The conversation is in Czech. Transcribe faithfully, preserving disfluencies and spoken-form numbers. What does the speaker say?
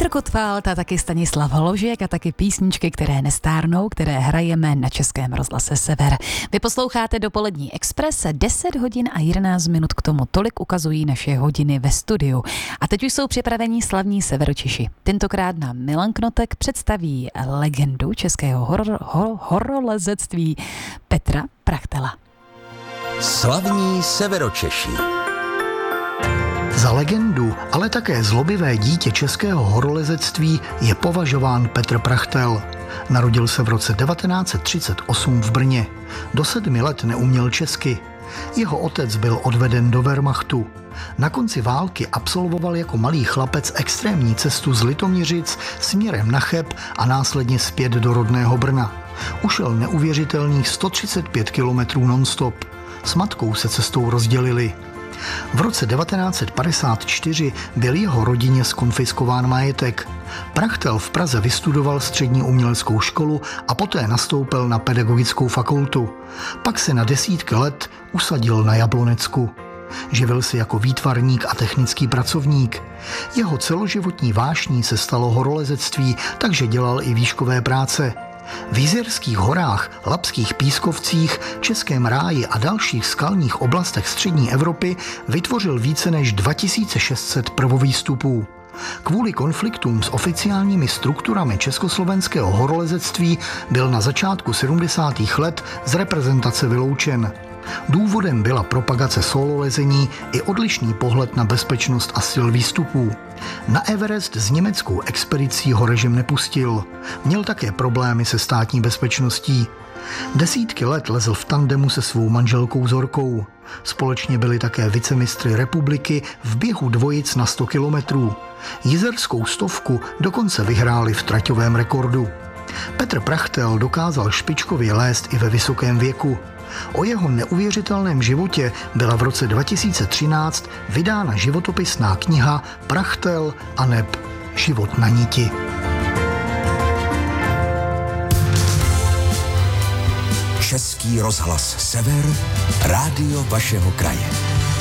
Petr Kotwald a taky Stanislav Holožek a taky písničky, které nestárnou, které hrajeme na Českém rozhlase Sever. Vy posloucháte Dopolední Express, deset hodin a jedenáct minut k tomu. Tolik ukazují naše hodiny ve studiu. A teď už jsou připravení slavní Severočeši. Tentokrát nám Milan Knotek představí legendu českého horor, hor, horolezectví Petra Prachtela. Slavní Severočeši. Za legendu, ale také zlobivé dítě českého horolezectví je považován Petr Prachtel. Narodil se v roce devatenáct set třicet osm v Brně. Do sedmi let neuměl česky. Jeho otec byl odveden do Wehrmachtu. Na konci války absolvoval jako malý chlapec extrémní cestu z Litoměřic směrem na Cheb a následně zpět do rodného Brna. Ušel neuvěřitelných sto třicet pět kilometrů non-stop. S matkou se cestou rozdělili. V roce devatenáct set padesát čtyři byl jeho rodině zkonfiskován majetek. Prachtel v Praze vystudoval střední uměleckou školu a poté nastoupil na pedagogickou fakultu. Pak se na desítky let usadil na Jablonecku. Živil se jako výtvarník a technický pracovník. Jeho celoživotní vášní se stalo horolezectví, takže dělal i výškové práce. V Jizerských horách, Labských pískovcích, Českém ráji a dalších skalních oblastech střední Evropy vytvořil více než dva tisíce šest set prvovýstupů. Kvůli konfliktům s oficiálními strukturami československého horolezectví byl na začátku sedmdesátých let z reprezentace vyloučen. Důvodem byla propagace sololezení i odlišný pohled na bezpečnost a styl výstupů. Na Everest s německou expedicí ho režim nepustil. Měl také problémy se státní bezpečností. Desítky let lezl v tandemu se svou manželkou Zorkou. Společně byli také vicemistry republiky v běhu dvojic na sto kilometrů. Jizerskou stovku dokonce vyhráli v traťovém rekordu. Petr Prachtel dokázal špičkově lézt i ve vysokém věku. O jeho neuvěřitelném životě byla v roce dva tisíce třináct vydána životopisná kniha Prachtel aneb Život na niti. Český rozhlas Sever, rádio vašeho kraje.